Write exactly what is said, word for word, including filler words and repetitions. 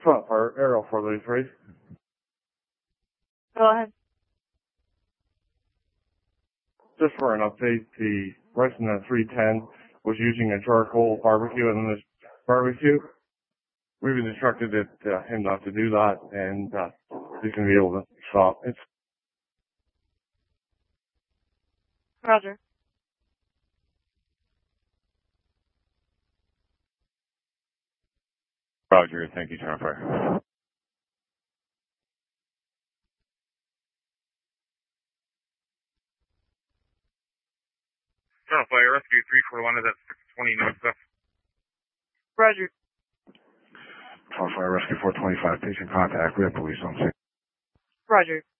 Front Fire, Aerial four thirty-three. Go ahead. Just for an update, the resident at three ten was using a charcoal barbecue in this barbecue. We've instructed it, uh, him not to do that, and uh, he's going to be able to stop. It's Roger. Roger, thank you, Front Fire. Colonel Fire, Rescue three forty-one is at six twenty Northwest. Roger. Front Fire, Rescue four twenty-five, patient contact. We have police on scene. Roger.